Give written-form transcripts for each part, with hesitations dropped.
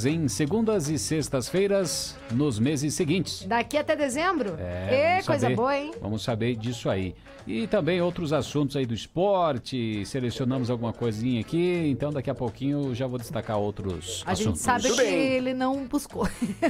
em segundas e sextas-feiras nos meses seguintes. Daqui até dezembro? Coisa boa, hein? Vamos saber disso aí. E também outros assuntos aí do esporte, selecionamos alguma coisinha aqui, então daqui a pouquinho já vou destacar outros assuntos. A gente sabe que ele não buscou.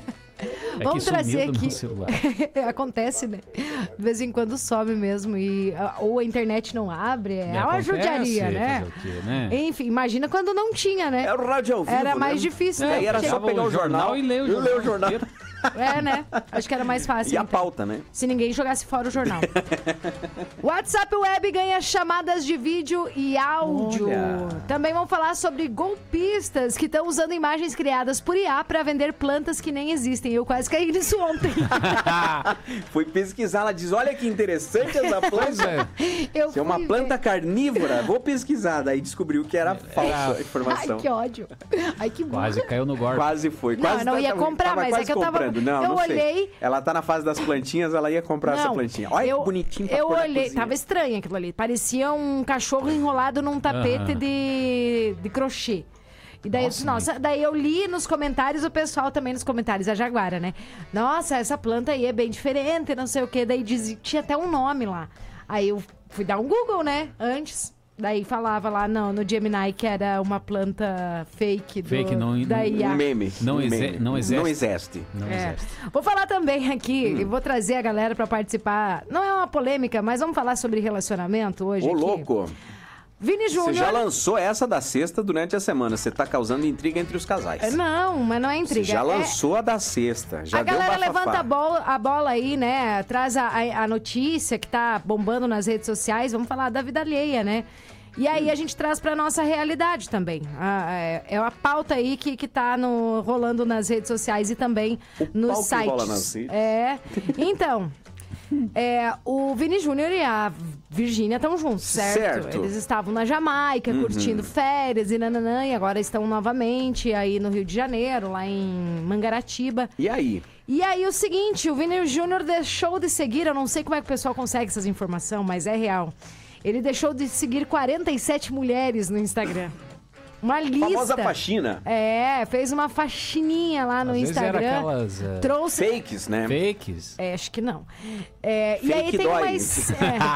Vamos que trazer aqui. Celular. Acontece, né? De vez em quando some mesmo ou a internet não abre, uma judiaria, né? O quê, né? Enfim, imagina quando não tinha, né? Era o rádio ao vivo, era mais difícil, né? Aí era só pegar o jornal e ler o jornal. Né? Acho que era mais fácil. E a pauta, né? Se ninguém jogasse fora o jornal. WhatsApp Web ganha chamadas de vídeo e áudio. Olha. Também vamos falar sobre golpistas que estão usando imagens criadas por IA para vender plantas que nem existem. Eu quase caí nisso ontem. Fui pesquisar, ela diz, olha que interessante essa planta. Se é uma planta carnívora, vou pesquisar. Daí descobriu que era falsa a informação. Ai, que ódio. Ai, que burra. Quase caiu no golpe. Quase foi. Não, eu não ia comprar, mas é que eu tava... Não olhei... sei. Ela tá na fase das plantinhas, ela ia comprar essa plantinha. Olha que bonitinho pra eu pôr na olhei, cozinha. tava estranho aquilo ali. Parecia um cachorro enrolado num tapete de crochê. E daí, daí eu li nos comentários, o pessoal também nos comentários, a Jaguara, né? Nossa, essa planta aí é bem diferente, não sei o quê. Daí tinha até um nome lá. Aí eu fui dar um Google, né? Antes. Daí falava lá no Gemini que era uma planta fake. Da IA. Um meme. Não existe. Vou falar também aqui, e vou trazer a galera pra participar. Não é uma polêmica, mas vamos falar sobre relacionamento hoje. Ô, aqui. louco! Vini Júnior... Você já lançou essa da sexta durante a semana. Você tá causando intriga entre os casais. Não, mas não é intriga. Você já lançou a da sexta. Já a deu galera bafafá. levanta a bola aí, né? Traz a notícia que tá bombando nas redes sociais. Vamos falar da vida alheia, né? E aí a gente traz pra nossa realidade também. É uma pauta aí que tá rolando nas redes sociais e também nos sites. Rola nas redes. Então... o Vini Júnior e a Virgínia estão juntos, certo? Eles estavam na Jamaica, curtindo férias e nananã, e agora estão novamente aí no Rio de Janeiro, lá em Mangaratiba. E aí? E aí o seguinte, o Vini Júnior deixou de seguir, eu não sei como é que o pessoal consegue essas informações, mas é real. Ele deixou de seguir 47 mulheres no Instagram. Uma lista. Famosa faxina. Fez uma faxininha lá no Às Instagram. Vezes era aquelas, trouxe fakes, né? Fakes. Acho que não. E aí tem mais...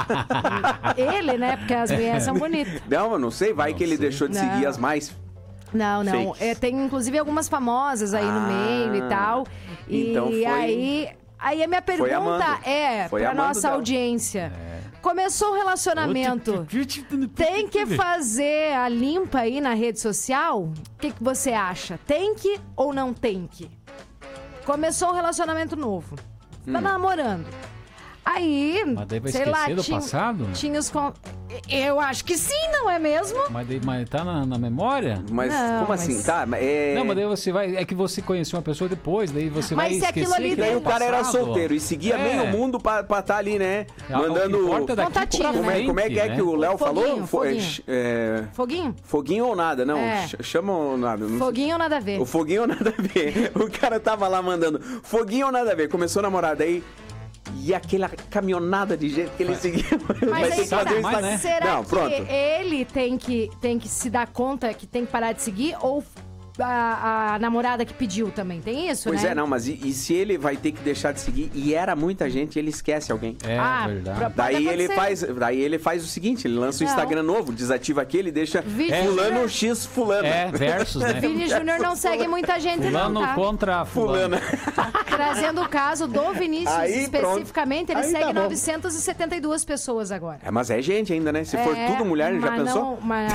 ele, né? Porque as mulheres são bonitas. Não, eu não sei. Vai que ele deixou de seguir as mais... Não. Tem inclusive algumas famosas aí no meio e tal. Então foi... Aí a minha pergunta pra nossa dela. audiência. Começou o relacionamento, tem que fazer a limpa aí na rede social? O que você acha? Tem que ou não tem que? Começou um relacionamento novo, tá namorando. Aí, mas daí vai sei lá, do passado? Tinha os... Eu acho que sim, não é mesmo? Mas tá na memória? Mas não, como assim? Tá, Não, mas daí você vai... É que você conheceu uma pessoa depois, daí você vai esquecer. Aquilo ali daí o cara era solteiro e seguia meio mundo pra tá ali, né? Mandando... Contatinho, como é que o Léo falou? Foguinho? Foguinho ou nada, não. Chama ou nada. Foguinho ou nada a ver. O foguinho ou nada a ver. O cara tava lá mandando foguinho ou nada a ver. Começou a namorar, daí... E aquela caminhonada de gente que ele seguiu. Mas aí, será não, que pronto. ele tem que se dar conta que tem que parar de seguir? Ou a namorada que pediu também? Tem isso, pois né? Não, mas e se ele vai ter que deixar de seguir e era muita gente, ele esquece alguém? Verdade. Daí ele faz o seguinte, ele lança o Instagram novo, desativa aquele, deixa fulano X fulano. Versus, né? Vini Júnior não segue muita gente, fulano não, tá? contra fulana. Trazendo o caso do Vinícius aí, especificamente, ele segue tá 972 pessoas agora. Mas é gente ainda, né? Se for tudo mulher, já pensou?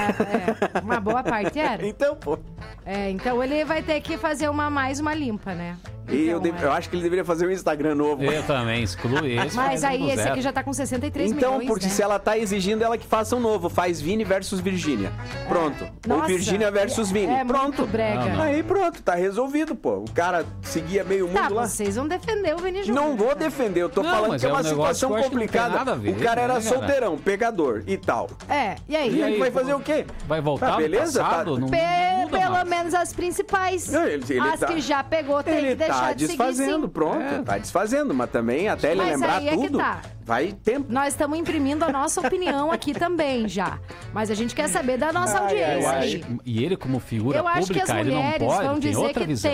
Uma boa parte era. Então, pô. Então ele vai ter que fazer mais uma limpa, né? Então, eu acho que ele deveria fazer um Instagram novo. Eu também, exclui esse. Mas aí esse aqui já tá com 63 milhões, Então, porque se ela tá exigindo, ela que faça um novo. Faz Vini versus Virgínia. Pronto. Ou Virgínia versus Vini. Pronto. Muito brega. Não. Aí pronto, tá resolvido, pô. O cara seguia meio mundo lá. Vocês vão defender o Vini Júnior. Não vou defender, eu tô falando que é uma situação complicada. O cara era solteirão, pegador e tal. E aí? E aí vai fazer o quê? Vai voltar beleza? No passado? Não muda pelo mais. menos as principais. Ele as que já pegou tem que deixar de seguir, sim. Pronto, tá desfazendo, mas também até ele lembrar tudo, vai tempo. Nós estamos imprimindo a nossa opinião aqui também já, mas a gente quer saber da nossa audiência. E ele como figura eu acho pública, que as ele não mulheres pode, vão tem dizer outra que visão.